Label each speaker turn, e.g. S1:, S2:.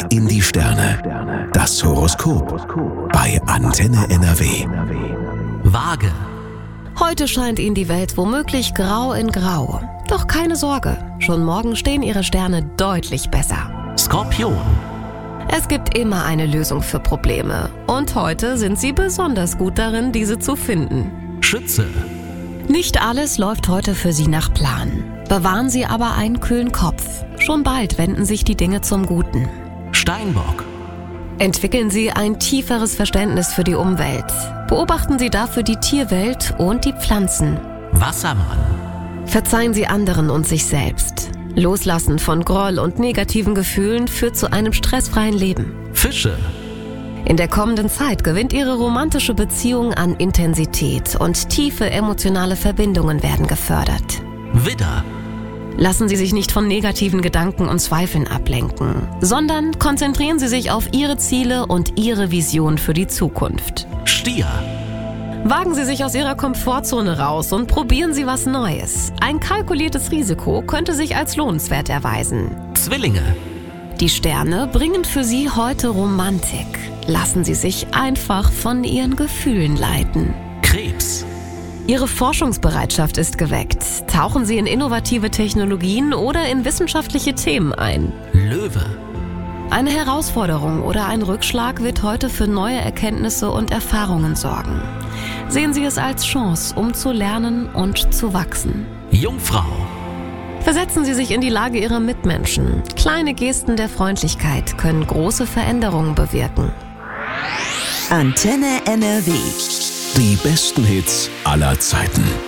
S1: in die Sterne. Das Horoskop bei Antenne NRW.
S2: Waage.
S3: Heute scheint Ihnen die Welt womöglich grau in grau. Doch keine Sorge, schon morgen stehen Ihre Sterne deutlich besser.
S2: Skorpion.
S3: Es gibt immer eine Lösung für Probleme. Und heute sind Sie besonders gut darin, diese zu finden.
S2: Schütze.
S3: Nicht alles läuft heute für Sie nach Plan. Bewahren Sie aber einen kühlen Kopf. Schon bald wenden sich die Dinge zum Guten.
S2: Steinbock.
S3: Entwickeln Sie ein tieferes Verständnis für die Umwelt. Beobachten Sie dafür die Tierwelt und die Pflanzen.
S2: Wassermann.
S3: Verzeihen Sie anderen und sich selbst. Loslassen von Groll und negativen Gefühlen führt zu einem stressfreien Leben.
S2: Fische.
S3: In der kommenden Zeit gewinnt Ihre romantische Beziehung an Intensität und tiefe emotionale Verbindungen werden gefördert.
S2: Widder.
S3: Lassen Sie sich nicht von negativen Gedanken und Zweifeln ablenken, sondern konzentrieren Sie sich auf Ihre Ziele und Ihre Vision für die Zukunft.
S2: Stier.
S3: Wagen Sie sich aus Ihrer Komfortzone raus und probieren Sie was Neues. Ein kalkuliertes Risiko könnte sich als lohnenswert erweisen.
S2: Zwillinge.
S3: Die Sterne bringen für Sie heute Romantik. Lassen Sie sich einfach von Ihren Gefühlen leiten.
S2: Krebs.
S3: Ihre Forschungsbereitschaft ist geweckt. Tauchen Sie in innovative Technologien oder in wissenschaftliche Themen ein.
S2: Löwe.
S3: Eine Herausforderung oder ein Rückschlag wird heute für neue Erkenntnisse und Erfahrungen sorgen. Sehen Sie es als Chance, um zu lernen und zu wachsen.
S2: Jungfrau.
S3: Versetzen Sie sich in die Lage Ihrer Mitmenschen. Kleine Gesten der Freundlichkeit können große Veränderungen bewirken.
S4: Antenne NRW.
S1: Die besten Hits aller Zeiten.